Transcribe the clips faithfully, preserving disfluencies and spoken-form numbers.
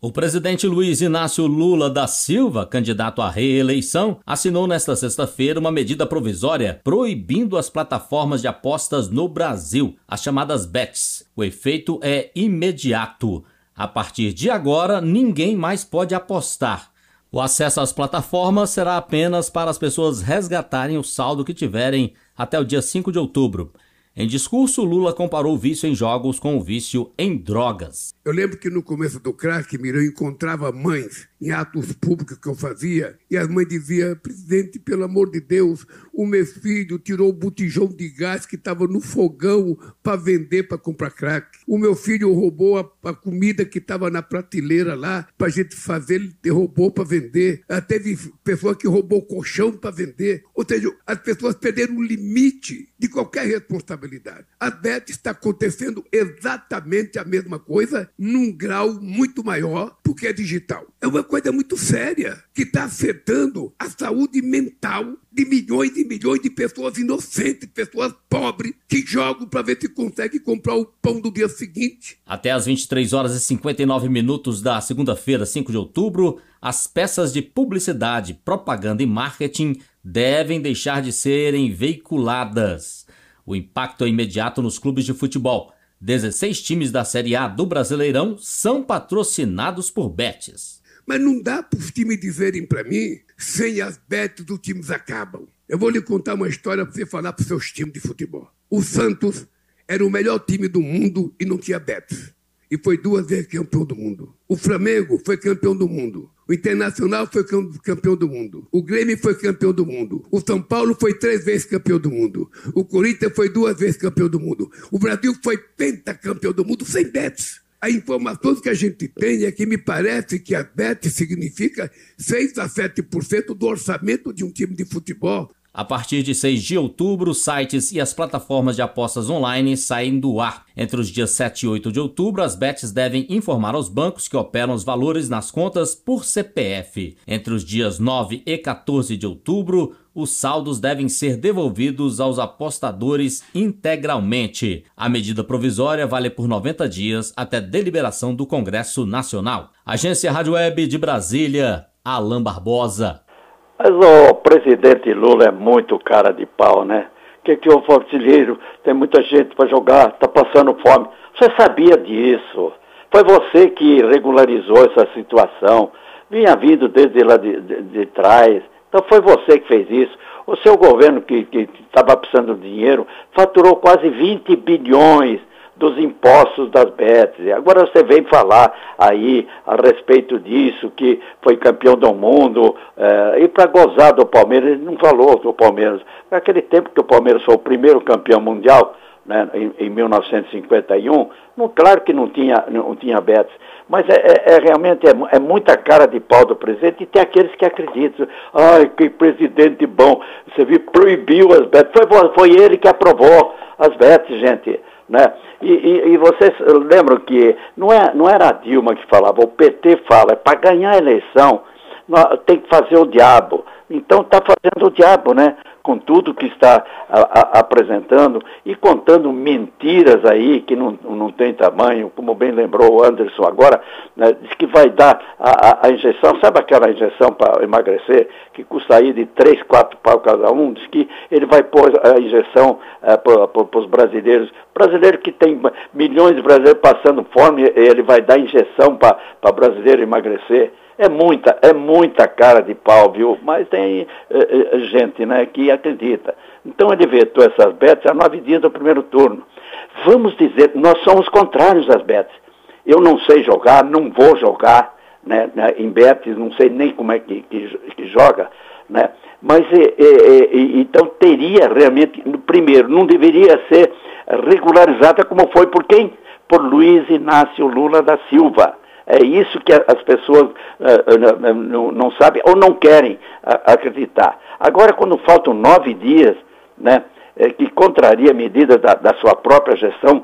O presidente Luiz Inácio Lula da Silva, candidato à reeleição, assinou nesta sexta-feira uma medida provisória proibindo as plataformas de apostas no Brasil, as chamadas bets. O efeito é imediato. A partir de agora, ninguém mais pode apostar. O acesso às plataformas será apenas para as pessoas resgatarem o saldo que tiverem até o dia cinco de outubro. Em discurso, Lula comparou o vício em jogos com o vício em drogas. Eu lembro que no começo do crack, eu encontrava mães em atos públicos que eu fazia, e as mães diziam: presidente, pelo amor de Deus, o meu filho tirou o botijão de gás que estava no fogão para vender, para comprar crack. O meu filho roubou a, a comida que estava na prateleira lá para a gente fazer, ele roubou para vender. Teve pessoa que roubou colchão para vender. Ou seja, as pessoas perderam o limite de qualquer responsabilidade. A bet está acontecendo exatamente a mesma coisa, num grau muito maior, porque é digital. É uma coisa muito séria, que está afetando a saúde mental de milhões e milhões de pessoas inocentes, pessoas pobres, que jogam para ver se conseguem comprar o pão do dia seguinte. Até às vinte e três horas e cinquenta e nove minutos da segunda-feira, cinco de outubro, as peças de publicidade, propaganda e marketing devem deixar de serem veiculadas. O impacto é imediato nos clubes de futebol. dezesseis times da Série A do Brasileirão são patrocinados por bets. Mas não dá para os times dizerem para mim, sem as bets os times acabam. Eu vou lhe contar uma história para você falar para os seus times de futebol. O Santos era o melhor time do mundo e não tinha bets. E foi duas vezes campeão do mundo. O Flamengo foi campeão do mundo. O Internacional foi campeão do mundo. O Grêmio foi campeão do mundo. O São Paulo foi três vezes campeão do mundo. O Corinthians foi duas vezes campeão do mundo. O Brasil foi pentacampeão do mundo sem bets. A informação que a gente tem é que me parece que a bet significa seis a sete por cento do orçamento de um time de futebol. A partir de seis de outubro, os sites e as plataformas de apostas online saem do ar. Entre os dias sete e oito de outubro, as bets devem informar aos bancos que operam os valores nas contas por C P F. Entre os dias nove e quatorze de outubro, os saldos devem ser devolvidos aos apostadores integralmente. A medida provisória vale por noventa dias até deliberação do Congresso Nacional. Agência Rádio Web de Brasília, Alan Barbosa. Mas o presidente Lula é muito cara de pau, né? Que que o Fortilheiro tem muita gente para jogar, tá passando fome. Você sabia disso? Foi você que regularizou essa situação. Vinha vindo desde lá de, de, de trás. Então foi você que fez isso. O seu governo, que estava precisando de dinheiro, faturou quase vinte bilhões dos impostos das bets. Agora você vem falar aí a respeito disso, que foi campeão do mundo, é, e para gozar do Palmeiras, ele não falou do Palmeiras. Naquele tempo que o Palmeiras foi o primeiro campeão mundial, né, em, em mil novecentos e cinquenta e um, não, claro que não tinha, não tinha bets, mas é, é, é realmente é, é muita cara de pau do presidente, e tem aqueles que acreditam. Ai, que presidente bom, você viu, proibiu as bets, foi, foi ele que aprovou as bets, gente. Né? E, e, e vocês lembram que não, é, não era a Dilma que falava, o P T fala, é para ganhar a eleição tem que fazer o diabo. Então está fazendo o diabo, né? Com tudo que está a, a, apresentando e contando mentiras aí que não, não tem tamanho, como bem lembrou o Anderson agora, né? Diz que vai dar a, a, a injeção, sabe aquela injeção para emagrecer, que custa aí de três, quatro pau cada um, diz que ele vai pôr a injeção é, para os brasileiros, brasileiro que tem milhões de brasileiros passando fome, ele vai dar injeção para brasileiro emagrecer. É muita, é muita cara de pau, viu? Mas tem é, gente, né, que acredita. Então ele vetou essas bets a nove dias do primeiro turno. Vamos dizer, nós somos contrários às bets. Eu não sei jogar, não vou jogar, né, em bets, não sei nem como é que, que, que joga, né? Mas é, é, é, então teria realmente, primeiro, não deveria ser regularizada como foi por quem? Por Luiz Inácio Lula da Silva. É isso que as pessoas uh, uh, não, não sabem ou não querem uh, acreditar. Agora, quando faltam nove dias, né, é, que contraria medidas da, da sua própria gestão,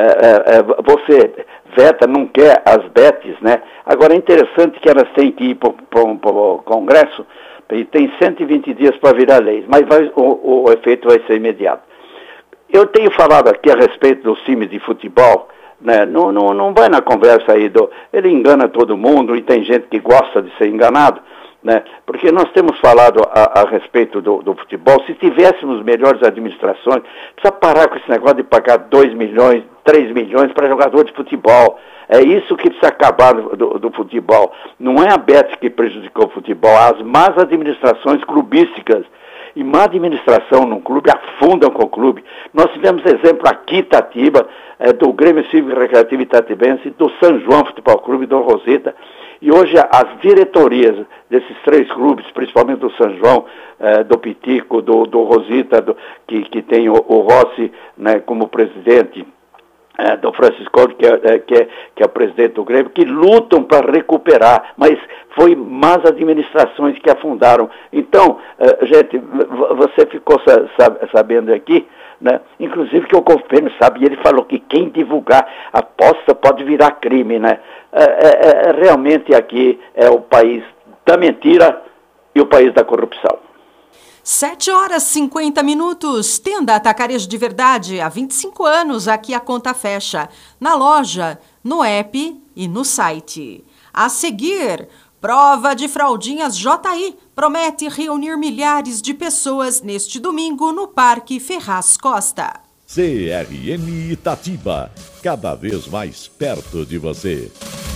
uh, uh, você veta, não quer as bets, né? Agora, é interessante que elas têm que ir para o Congresso e tem cento e vinte dias para virar lei, mas vai, o, o efeito vai ser imediato. Eu tenho falado aqui a respeito dos times de futebol, Né? Não, não, não vai na conversa aí do... Ele engana todo mundo e tem gente que gosta de ser enganado, né? Porque nós temos falado a, a respeito do, do futebol. Se tivéssemos melhores administrações, precisa parar com esse negócio de pagar dois milhões, três milhões para jogador de futebol. É isso que precisa acabar do, do, do futebol. Não é a Bet que prejudicou o futebol, as más administrações clubísticas. E má administração num clube afundam com o clube. Nós tivemos exemplo aqui, Itatiba, é, do Grêmio Cívico Recreativo Itatibense, do São João Futebol Clube, do Rosita. E hoje as diretorias desses três clubes, principalmente do São João, é, do Pitico, do, do Rosita, do, que, que tem o, o Rossi, né, como presidente, É, do Francisco, que é, que, é, que é o presidente do Grêmio, que lutam para recuperar, mas foi más administrações que afundaram. Então, é, gente, você ficou sabendo aqui, né, inclusive que o governo sabe, ele falou que quem divulgar aposta pode virar crime, né? É, é, é, realmente aqui é o país da mentira e o país da corrupção. sete horas e cinquenta minutos. Tenda Atacarejo de Verdade. Há vinte e cinco anos aqui a conta fecha. Na loja, no app e no site. A seguir, prova de fraldinhas J I promete reunir milhares de pessoas neste domingo no Parque Ferraz Costa. C R M Itatiba, cada vez mais perto de você.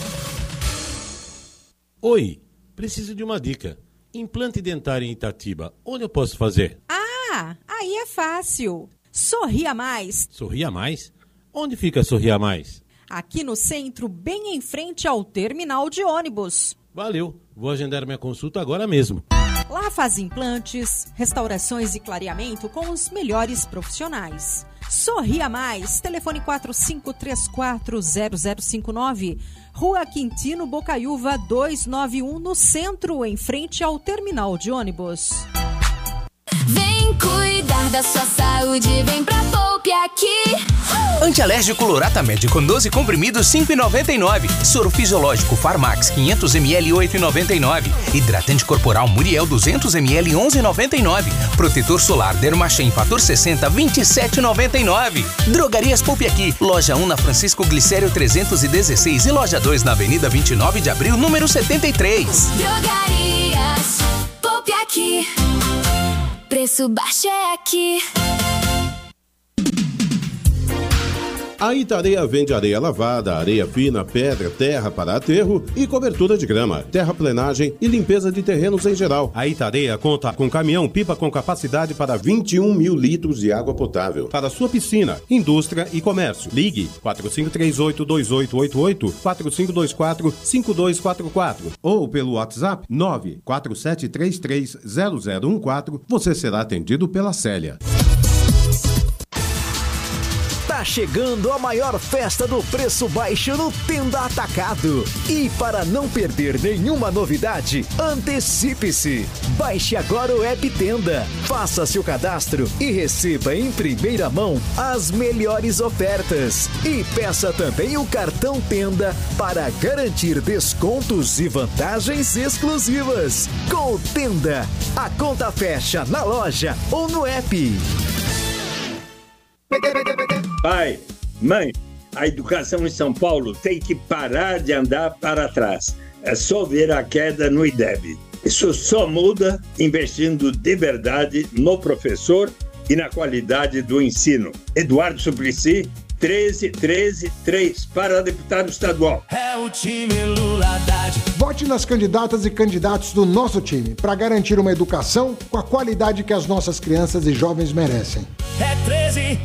Oi, preciso de uma dica. Implante dentário em Itatiba, onde eu posso fazer? Ah, aí é fácil. Sorria Mais. Sorria Mais? Onde fica Sorria Mais? Aqui no centro, bem em frente ao terminal de ônibus. Valeu, vou agendar minha consulta agora mesmo. Lá faz implantes, restaurações e clareamento com os melhores profissionais. Sorria Mais, telefone quatro cinco três quatro zero zero cinco nove, Rua Quintino Bocaiúva duzentos e noventa e um, no centro, em frente ao terminal de ônibus. Vem cuidar da sua saúde, vem pra Poupe Aqui. Antialérgico Loratamed com doze comprimidos, cinco reais e noventa e nove centavos. Soro fisiológico Farmax quinhentos mililitros, oito reais e noventa e nove centavos. Hidratante corporal Muriel duzentos mililitros, onze reais e noventa e nove centavos. Protetor solar Dermachem Fator sessenta, vinte e sete reais e noventa e nove centavos. Drogarias Poupe Aqui. Loja um na Francisco Glicério trezentos e dezesseis e loja dois na Avenida vinte e nove de Abril, número setenta e três. Drogarias Poupe Aqui. Preço baixo é aqui. A Itareia vende areia lavada, areia fina, pedra, terra para aterro e cobertura de grama, terraplenagem e limpeza de terrenos em geral. A Itareia conta com caminhão-pipa com capacidade para vinte e um mil litros de água potável. Para sua piscina, indústria e comércio. Ligue quatro cinco três oito, dois oito oito oito, quatro cinco dois quatro, cinco dois quatro quatro ou pelo WhatsApp nove quatro sete três três zero zero um quatro. Você será atendido pela Célia. Tá chegando a maior festa do preço baixo no Tenda Atacado. E para não perder nenhuma novidade, antecipe-se. Baixe agora o app Tenda, faça seu cadastro e receba em primeira mão as melhores ofertas. E peça também o cartão Tenda para garantir descontos e vantagens exclusivas. Com o Tenda, a conta fecha na loja ou no app. Pai, mãe, a educação em São Paulo tem que parar de andar para trás. É só ver a queda no I D E B. Isso só muda investindo de verdade no professor e na qualidade do ensino. Eduardo Suplicy, treze, treze, três, para deputado estadual. É o time Lula Haddad. Vote nas candidatas e candidatos do nosso time para garantir uma educação com a qualidade que as nossas crianças e jovens merecem. É treze.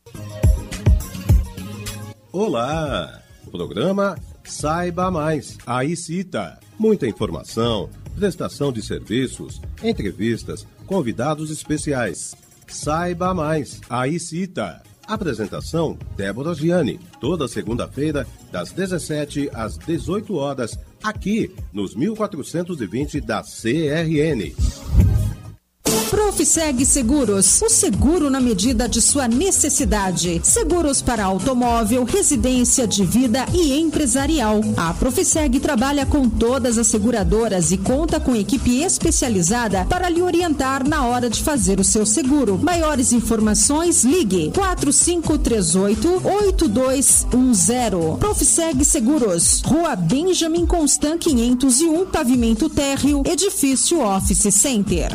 Olá! Programa Saiba Mais. Aí cita muita informação, prestação de serviços, entrevistas, convidados especiais. Saiba Mais. Aí cita. Apresentação Débora Gianni. Toda segunda-feira, das dezessete às dezoito horas, aqui nos mil quatrocentos e vinte da C R N. Profiseg Seguros, o seguro na medida de sua necessidade. Seguros para automóvel, residência, de vida e empresarial. A Profiseg trabalha com todas as seguradoras e conta com equipe especializada para lhe orientar na hora de fazer o seu seguro. Maiores informações, ligue quatro cinco três oito, oito dois um zero. Profiseg Seguros, Rua Benjamin Constant quinhentos e um, pavimento térreo, edifício Office Center.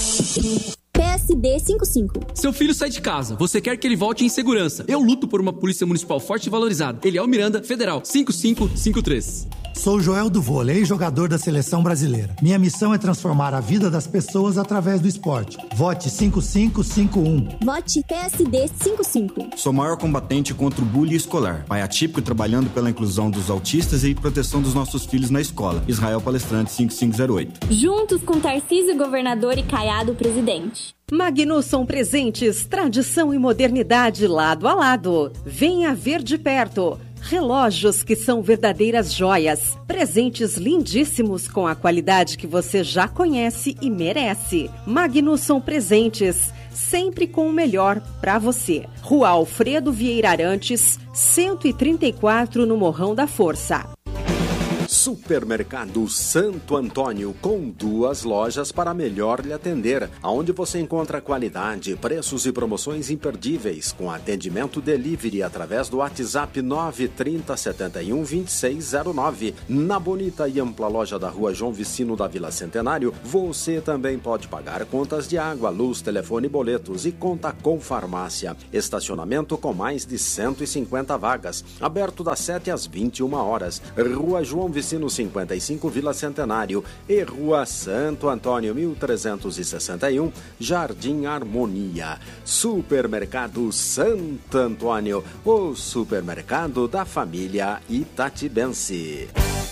P S D cinquenta e cinco. Seu filho sai de casa, você quer que ele volte em segurança. Eu luto por uma polícia municipal forte e valorizada. Eliel Miranda, Federal, cinco cinco cinco três. Sou Joel do Vôlei, jogador da Seleção Brasileira. Minha missão é transformar a vida das pessoas através do esporte. Vote cinco cinco cinco um. Vote P S D cinquenta e cinco. Sou o maior combatente contra o bullying escolar. Pai atípico trabalhando pela inclusão dos autistas e proteção dos nossos filhos na escola. Israel Palestrante cinco cinco zero oito. Juntos com Tarcísio Governador e Caiado Presidente. Magnusson Presentes, tradição e modernidade lado a lado. Venha ver de perto. Relógios que são verdadeiras joias. Presentes lindíssimos com a qualidade que você já conhece e merece. Magnusson Presentes, sempre com o melhor para você. Rua Alfredo Vieira Arantes, cento e trinta e quatro, no Morrão da Força. Supermercado Santo Antônio, com duas lojas para melhor lhe atender, onde você encontra qualidade, preços e promoções imperdíveis, com atendimento delivery através do WhatsApp nove trinta, setenta e um, vinte e seis zero nove. Na bonita e ampla loja da Rua João Vicino da Vila Centenário, você também pode pagar contas de água, luz, telefone, boletos e conta com farmácia. Estacionamento com mais de cento e cinquenta vagas, aberto das sete às vinte e uma horas. Rua João Vicino cinquenta e cinco, Vila Centenário, e Rua Santo Antônio mil trezentos e sessenta e um, Jardim Harmonia. Supermercado Santo Antônio, o supermercado da família itatibense.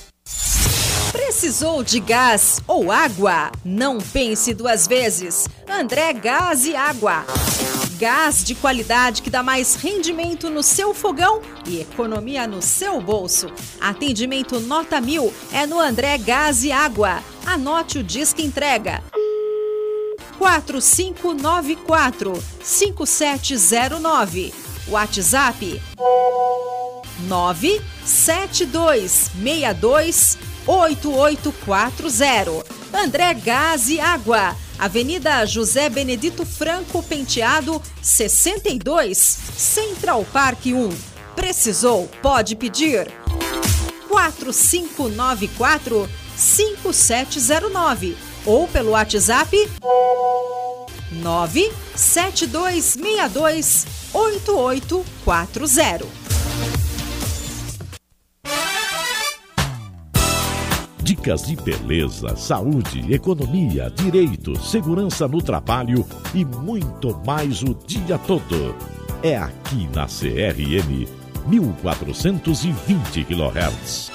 Precisou de gás ou água? Não pense duas vezes. André Gás e Água. Gás de qualidade que dá mais rendimento no seu fogão e economia no seu bolso. Atendimento nota mil é no André Gás e Água. Anote o disco entrega. quatro cinco nove quatro, cinco sete zero nove. WhatsApp nove sete dois seis dois oito oito quatro zero. André Gás e Água, Avenida José Benedito Franco Penteado, sessenta e dois, Central Park um. Precisou? Pode pedir. quatro cinco nove quatro, cinco sete zero nove ou pelo WhatsApp nove sete dois seis dois oito oito quatro zero. Dicas de beleza, saúde, economia, direito, segurança no trabalho e muito mais o dia todo. É aqui na C R M mil quatrocentos e vinte quilohertz.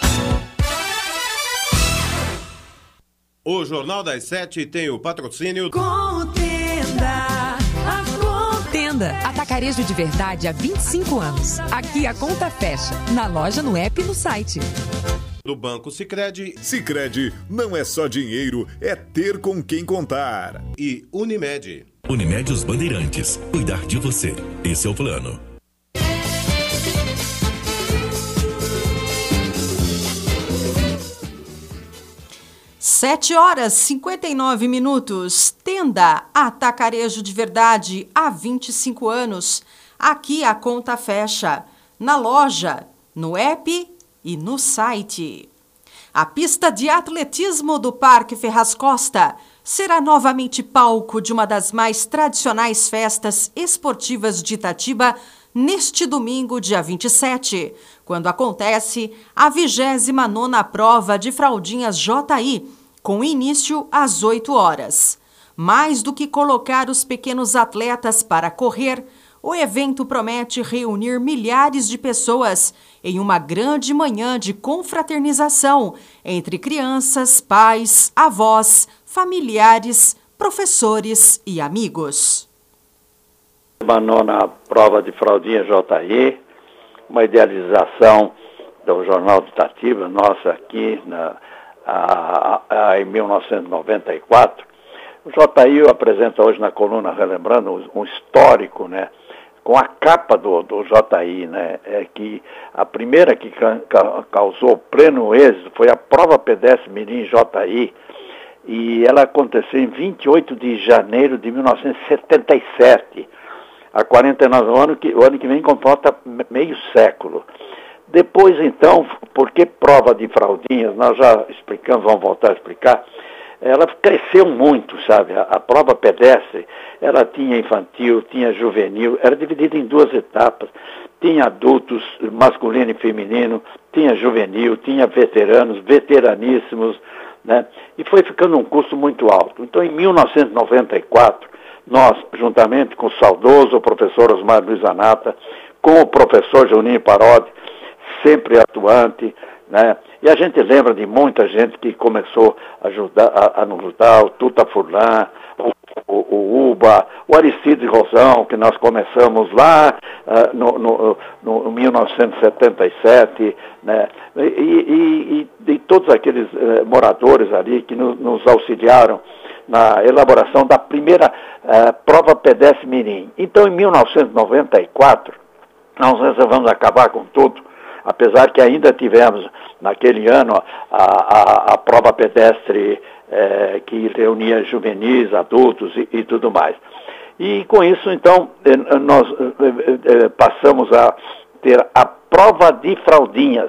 O Jornal das Sete tem o patrocínio Contenda, a Contenda, atacarejo de verdade há vinte e cinco anos. Aqui a conta fecha, na loja, no app e no site. Do Banco Sicredi. Sicredi não é só dinheiro, é ter com quem contar. E Unimed. Unimed Os Bandeirantes. Cuidar de você. Esse é o plano. Sete horas e cinquenta e nove minutos. Tenda Atacarejo de Verdade há vinte e cinco anos. Aqui a conta fecha. Na loja, no app e no site. A pista de atletismo do Parque Ferraz Costa será novamente palco de uma das mais tradicionais festas esportivas de Itatiba neste domingo, dia vinte e sete, quando acontece a vigésima nona prova de fraldinhas J I, com início às oito horas. Mais do que colocar os pequenos atletas para correr, o evento promete reunir milhares de pessoas em uma grande manhã de confraternização entre crianças, pais, avós, familiares, professores e amigos. Uma nona prova de fraldinha J I, uma idealização do Jornal de Itatiba, nossa aqui na, a, a, em mil novecentos e noventa e quatro, O J I apresenta hoje na coluna, relembrando, um histórico, né? Com a capa do, do J I, né? É que a primeira que ca causou pleno êxito foi a prova pedestre Mirim J I, e ela aconteceu em vinte e oito de janeiro de mil novecentos e setenta e sete, há quarenta e nove anos, que, o ano que vem completa meio século. Depois, então, porque prova de fraldinhas, nós já explicamos, vamos voltar a explicar, ela cresceu muito, sabe? A, a prova pedestre, ela tinha infantil, tinha juvenil, era dividida em duas etapas. Tinha adultos, masculino e feminino, tinha juvenil, tinha veteranos, veteraníssimos, né? E foi ficando um custo muito alto. Então, em mil novecentos e noventa e quatro, nós, juntamente com o saudoso professor Osmar Luiz Anata, com o professor Juninho Parodi, sempre atuante, né? E a gente lembra de muita gente que começou a, ajudar, a, a nos ajudar, o Tuta Furlan, o, o, o Uba, o Aristides Rosão, que nós começamos lá uh, no, no, no mil novecentos e setenta e sete, né? E, e, e, e todos aqueles uh, moradores ali que no, nos auxiliaram na elaboração da primeira uh, prova pedestre Mirim. Então, em mil novecentos e noventa e quatro, nós resolvemos acabar com tudo, apesar que ainda tivemos, naquele ano, a, a, a prova pedestre eh, que reunia juvenis, adultos e, e tudo mais. E com isso, então, eh, nós eh, passamos a ter a prova de fraldinhas,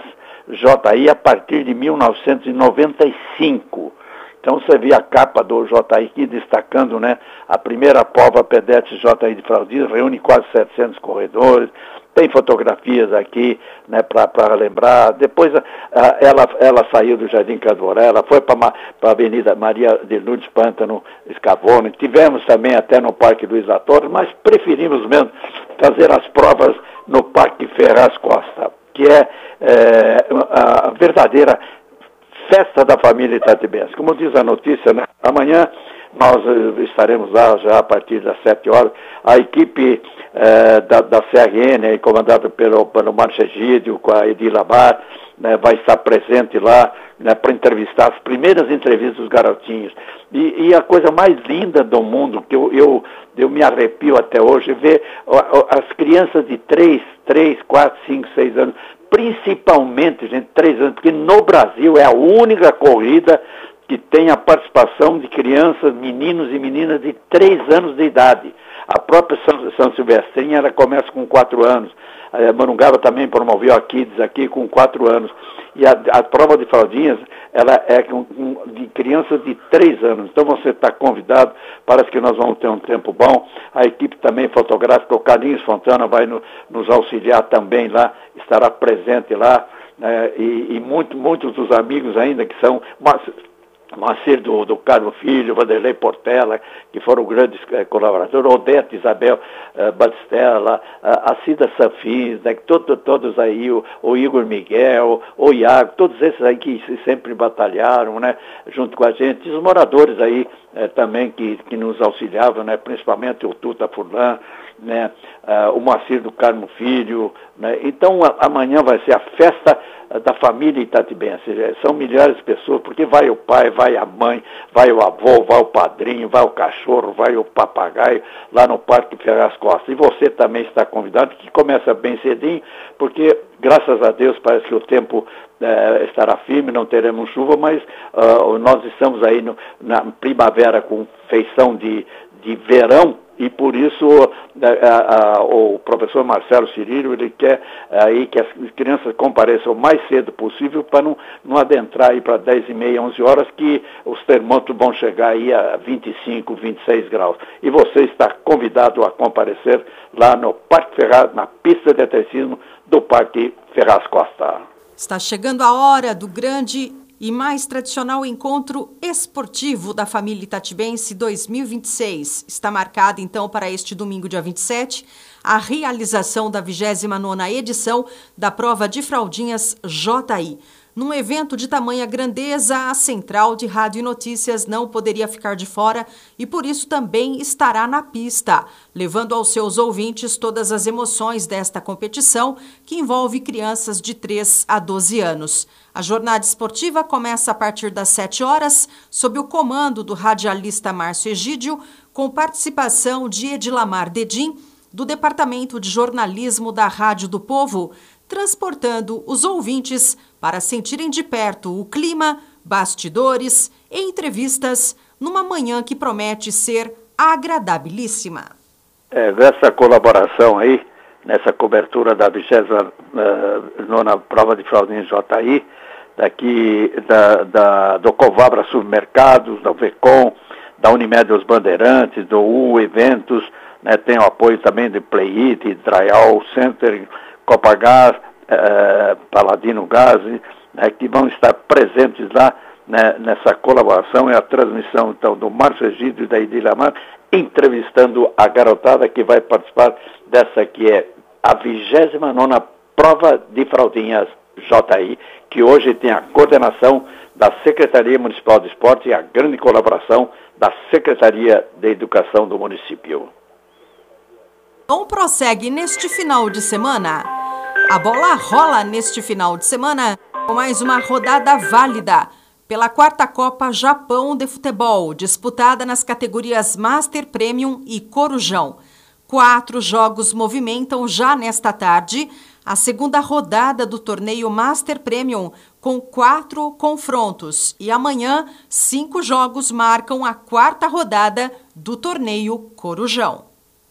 J I, a partir de mil novecentos e noventa e cinco. Então você vê a capa do J I aqui destacando, né, a primeira prova pedestre J I de fraldinhas, reúne quase setecentos corredores, tem fotografias aqui, né, para lembrar. Depois a, a, ela, ela saiu do Jardim Casvoré, ela foi para a Avenida Maria de Lourdes Pântano Scavone. Tivemos também até no Parque Luiz da Torre, mas preferimos mesmo fazer as provas no Parque Ferraz Costa, que é, é a verdadeira festa da família Itatibense. Como diz a notícia, né, amanhã nós estaremos lá já a partir das sete horas. A equipe eh, da, da C R N, comandada pelo, pelo Márcio Egídio, com a Edila Bar, né, vai estar presente lá, né, para entrevistar as primeiras entrevistas dos garotinhos. E, e a coisa mais linda do mundo, que eu, eu, eu me arrepio até hoje, é ver as crianças de três, quatro, cinco, seis anos, principalmente, gente, três anos, porque no Brasil é a única corrida que tem a participação de crianças, meninos e meninas de três anos de idade. A própria São, São Silvestrinha, ela começa com quatro anos. A Morungaba também promoveu a Kids aqui com quatro anos. E a, a prova de fraldinhas, ela é com, com, de crianças de três anos. Então você está convidado, parece que nós vamos ter um tempo bom. A equipe também fotográfica, o Carlinhos Fontana vai no, nos auxiliar também lá, estará presente lá. Né, e e muito, muitos dos amigos ainda que são... Mas, Moacir do, do Carmo Filho, Vanderlei Portela, que foram grandes eh, colaboradores, Odete Isabel eh, Batistella, a, a Cida Sanfins, né, todo, todos aí, o, o Igor Miguel, o Iago, todos esses aí que sempre batalharam, né, junto com a gente, e os moradores aí eh, também que, que nos auxiliavam, né, principalmente o Tuta Furlan, né, uh, o Moacir do Carmo Filho, né? Então a, amanhã vai ser a festa uh, da família Itatibense. São milhares de pessoas, porque vai o pai, vai a mãe, vai o avô, vai o padrinho, vai o cachorro, vai o papagaio lá no Parque Ferraz Costa. E você também está convidado, que começa bem cedinho, porque graças a Deus parece que o tempo uh, estará firme, não teremos chuva, mas uh, nós estamos aí no, na primavera com feição de, de verão. E por isso a, a, o professor Marcelo Cirílio, ele quer aí que as crianças compareçam o mais cedo possível para não, não adentrar aí para dez e meia, onze horas, que os termômetros vão chegar aí a vinte e cinco, vinte e seis graus. E você está convidado a comparecer lá no Parque Ferraz, na pista de atletismo do Parque Ferraz Costa. Está chegando a hora do grande e mais tradicional encontro esportivo da família Itatibense dois mil e vinte e seis. Está marcada, então, para este domingo, dia vinte e sete, a realização da vigésima nona edição da prova de fraldinhas J I. Num evento de tamanha grandeza, a Central de Rádio e Notícias não poderia ficar de fora e por isso também estará na pista, levando aos seus ouvintes todas as emoções desta competição que envolve crianças de três a doze anos. A jornada esportiva começa a partir das sete horas, sob o comando do radialista Márcio Egídio, com participação de Edilamar Dedim, do Departamento de Jornalismo da Rádio do Povo, transportando os ouvintes para sentirem de perto o clima, bastidores e entrevistas numa manhã que promete ser agradabilíssima. É, essa colaboração aí, nessa cobertura da vigésima nona prova de fraldinha J I, daqui da, da, do Covabra Supermercados, da Vecom, da Unimed dos Bandeirantes, do U Eventos, né, tem o apoio também de Playit, Drayal Center, Copagás, eh, Paladino Gás, né, que vão estar presentes lá, né, nessa colaboração e a transmissão então do Márcio Egídio e da Edilamar, entrevistando a garotada que vai participar dessa que é a vigésima nona prova de fraldinhas J I, que hoje tem a coordenação da Secretaria Municipal de Esporte e a grande colaboração da Secretaria de Educação do município. Então prossegue neste final de semana. A bola rola neste final de semana com mais uma rodada válida pela quarta Copa Japão de Futebol, disputada nas categorias Master Premium e Corujão. Quatro jogos movimentam já nesta tarde a segunda rodada do torneio Master Premium, com quatro confrontos. E amanhã, cinco jogos marcam a quarta rodada do torneio Corujão.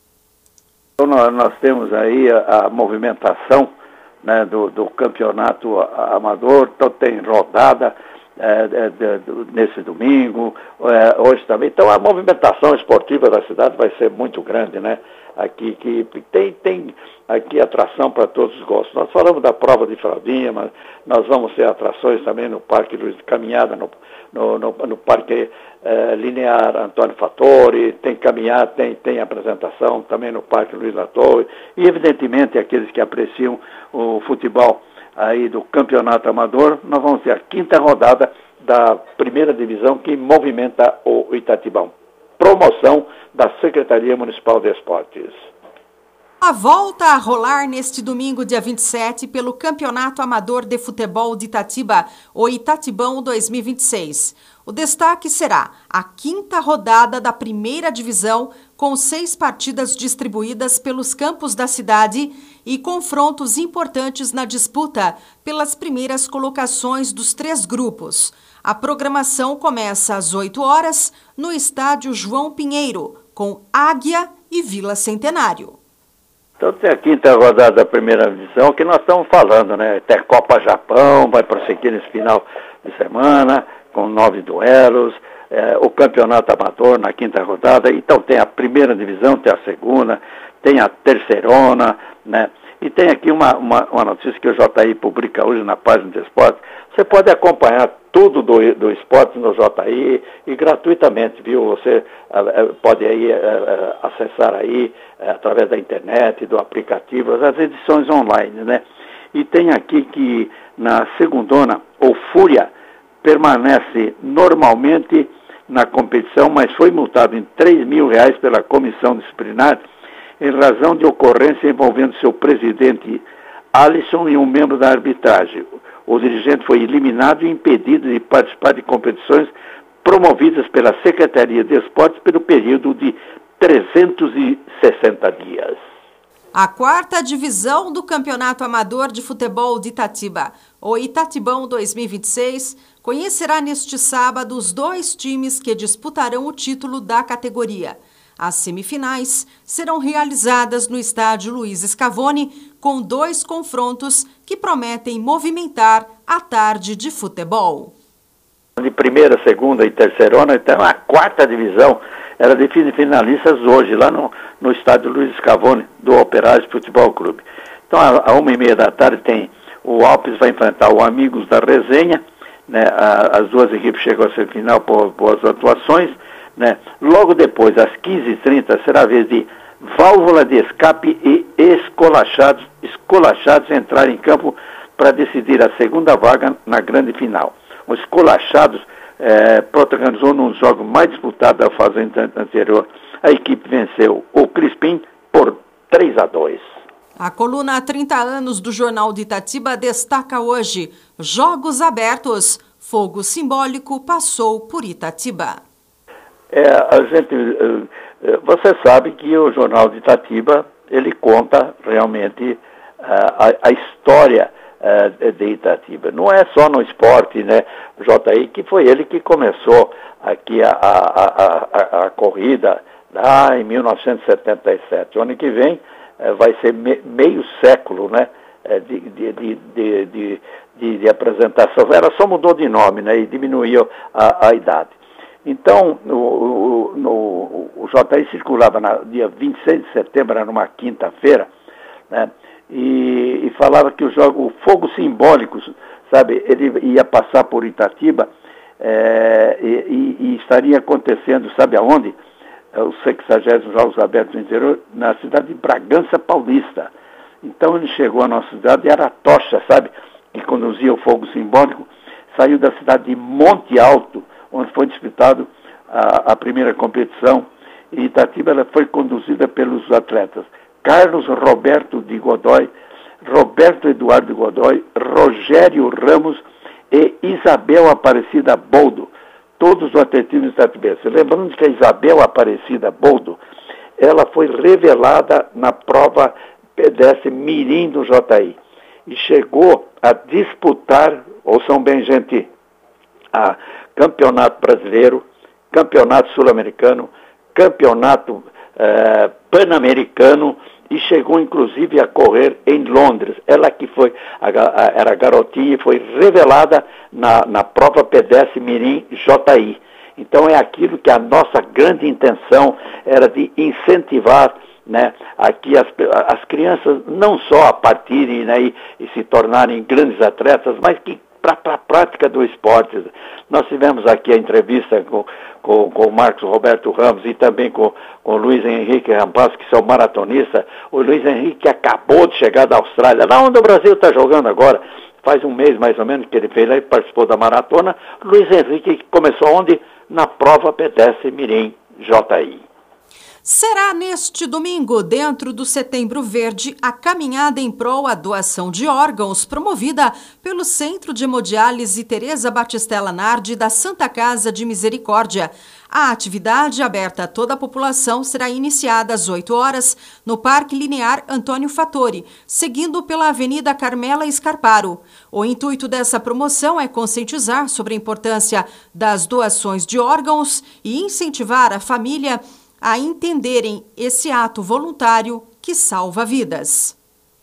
Então, nós, nós temos aí a, a movimentação, né, do, do campeonato amador, então tem rodada é, de, de, de, nesse domingo, é, hoje também. Então a movimentação esportiva da cidade vai ser muito grande, né? Aqui que tem, tem aqui atração para todos os gostos. Nós falamos da prova de fraldinha, mas nós vamos ter atrações também no Parque Luiz de Caminhada, no, no, no, no Parque eh, Linear Antônio Fattori, tem caminhada, tem, tem apresentação também no Parque Luiz Latorre, e evidentemente aqueles que apreciam o futebol aí do Campeonato Amador, nós vamos ter a quinta rodada da primeira divisão que movimenta o Itatibão. Promoção da Secretaria Municipal de Esportes. A volta a rolar neste domingo, dia vinte e sete, pelo Campeonato Amador de Futebol de Itatiba, o Itatibão dois mil e vinte e seis. O destaque será a quinta rodada da primeira divisão, com seis partidas distribuídas pelos campos da cidade e confrontos importantes na disputa pelas primeiras colocações dos três grupos. A programação começa às oito horas no estádio João Pinheiro, com Águia e Vila Centenário. Então tem a quinta rodada da primeira divisão que nós estamos falando, né? Tem Copa Japão, vai prosseguir nesse final de semana, com nove duelos, é, o campeonato amador na quinta rodada, então tem a primeira divisão, tem a segunda, tem a terceirona, né? E tem aqui uma, uma, uma notícia que o J I publica hoje na página do esporte. Você pode acompanhar tudo do, do esporte no J I e gratuitamente, viu? Você uh, pode aí uh, acessar aí uh, através da internet, do aplicativo, as edições online, né? E tem aqui que na segundona, o Fúria permanece normalmente na competição, mas foi multado em três mil reais pela comissão disciplinar em razão de ocorrência envolvendo seu presidente Alisson e um membro da arbitragem. O dirigente foi eliminado e impedido de participar de competições promovidas pela Secretaria de Esportes pelo período de trezentos e sessenta dias. A quarta divisão do Campeonato Amador de Futebol de Itatiba, o Itatibão dois mil e vinte e seis, conhecerá neste sábado os dois times que disputarão o título da categoria. As semifinais serão realizadas no estádio Luiz Scavone, com dois confrontos que prometem movimentar a tarde de futebol. De primeira, segunda e terceirona, então a quarta divisão era de finalistas hoje, lá no, no estádio Luiz Scavone, do Operário Futebol Clube. Então, a, a uma e meia da tarde tem o Alpes vai enfrentar o Amigos da Resenha, né? A, as duas equipes chegam à semifinal por boas atuações, né? Logo depois, às quinze e trinta, será a vez de Válvula de Escape e Escolachados, escolachados entrar em campo para decidir a segunda vaga na grande final. Os Escolachados eh, protagonizou num jogo mais disputado da fase anterior. A equipe venceu o Crispim por três a dois. A coluna há trinta anos do Jornal de Itatiba destaca hoje Jogos Abertos. Fogo simbólico passou por Itatiba. É, a gente, você sabe que o Jornal de Itatiba, ele conta realmente a, a história de Itatiba. Não é só no esporte, né, J I, que foi ele que começou aqui a, a, a, a corrida lá em mil novecentos e setenta e sete. O ano que vem vai ser me, meio século, né, de, de, de, de, de, de, de apresentação. Ela só mudou de nome, né, e diminuiu a, a idade. Então, o, o, no, o J I circulava no dia vinte e seis de setembro, era numa quinta-feira, né, e, e falava que o, jogo, o fogo simbólico, sabe, ele ia passar por Itatiba é, e, e, e estaria acontecendo, sabe aonde? Os sexagésimos Jogos Abertos do Interior, na cidade de Bragança Paulista. Então ele chegou à nossa cidade e era a tocha, sabe, que conduzia o fogo simbólico, saiu da cidade de Monte Alto, onde foi disputado a, a primeira competição, e Itatiba ela foi conduzida pelos atletas Carlos Roberto de Godoy, Roberto Eduardo de Godoy, Rogério Ramos e Isabel Aparecida Boldo, todos do atletismo itatibense. Lembrando que a Isabel Aparecida Boldo, ela foi revelada na prova pedestre Mirim do J I e chegou a disputar, ouçam bem, gente, a campeonato brasileiro, campeonato sul-americano, campeonato eh, pan-americano e chegou inclusive a correr em Londres. Ela que foi, a, a, era garotinha e foi revelada na, na prova pedestre Mirim J I. Então é aquilo que a nossa grande intenção era de incentivar, né, aqui as, as crianças não só a partirem, né, e, e se tornarem grandes atletas, mas que para a prática do esporte. Nós tivemos aqui a entrevista com, com, com o Marcos Roberto Ramos e também com, com o Luiz Henrique Rampaz, que são maratonistas. O Luiz Henrique acabou de chegar da Austrália, lá onde o Brasil está jogando agora. Faz um mês mais ou menos que ele fez lá e participou da maratona. Luiz Henrique começou onde? Na prova pedestre Mirim J I. Será neste domingo, dentro do Setembro Verde, a caminhada em prol à doação de órgãos promovida pelo Centro de Hemodiálise Teresa Batistella Nardi da Santa Casa de Misericórdia. A atividade, aberta a toda a população, será iniciada às oito horas no Parque Linear Antônio Fattori, seguindo pela Avenida Carmela Scarparo. O intuito dessa promoção é conscientizar sobre a importância das doações de órgãos e incentivar a família a entenderem esse ato voluntário que salva vidas.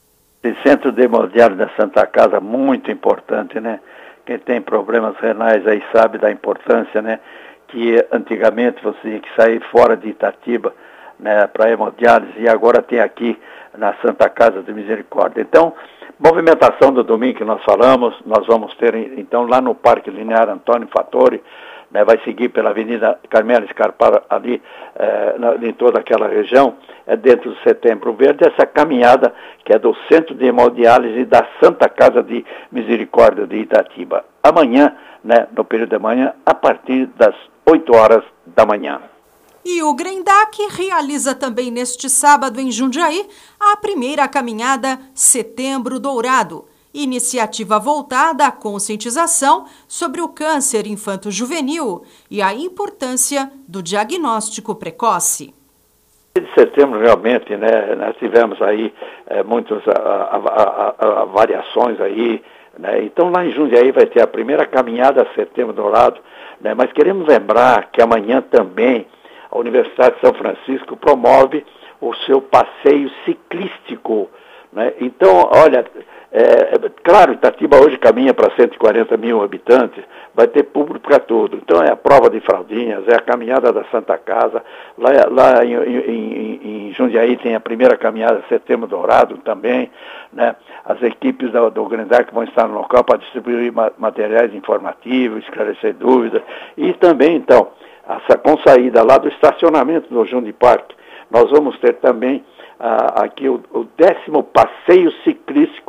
O Centro de Hemodiálise da Santa Casa, muito importante, né? Quem tem problemas renais aí sabe da importância, né? Que antigamente você tinha que sair fora de Itatiba, né, para hemodiálise, e agora tem aqui na Santa Casa de Misericórdia. Então, movimentação do domingo que nós falamos, nós vamos ter então lá no Parque Linear Antônio Fattori, né, vai seguir pela Avenida Carmela Scarparo ali, eh, na, em toda aquela região, é dentro do Setembro Verde, essa caminhada que é do Centro de Hemodiálise da Santa Casa de Misericórdia de Itatiba. Amanhã, né, no período da manhã, a partir das oito horas da manhã. E o Grendac realiza também neste sábado em Jundiaí a primeira caminhada Setembro Dourado, iniciativa voltada à conscientização sobre o câncer infanto-juvenil e a importância do diagnóstico precoce. De setembro, realmente, né, nós tivemos aí é, muitas a, a, a, a, variações aí, né, então lá em Jundiaí vai ter a primeira caminhada Setembro Dourado, né, mas queremos lembrar que amanhã também a Universidade de São Francisco promove o seu passeio ciclístico, né, então, olha, é, claro, Itatiba hoje caminha para cento e quarenta mil habitantes, vai ter público para tudo. Então é a prova de fraldinhas, é a caminhada da Santa Casa, lá, lá em, em, em Jundiaí tem a primeira caminhada Setembro Dourado também, né? As equipes do, do Grendac vão estar no local para distribuir ma materiais informativos, esclarecer dúvidas, e também, então, essa, com saída lá do estacionamento do Jundi Parque, nós vamos ter também ah, aqui o, o décimo passeio ciclístico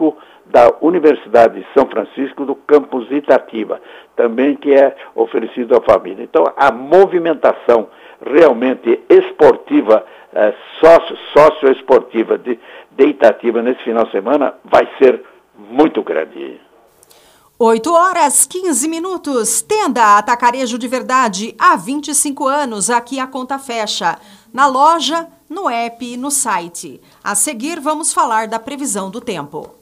da Universidade de São Francisco do campus Itatiba, também que é oferecido à família. Então, a movimentação realmente esportiva, é, sócio, socioesportiva de, de Itatiba nesse final de semana vai ser muito grande. oito horas, quinze minutos. Tenda Atacarejo de Verdade, há vinte e cinco anos, aqui a conta fecha. Na loja, no app e no site. A seguir, vamos falar da previsão do tempo.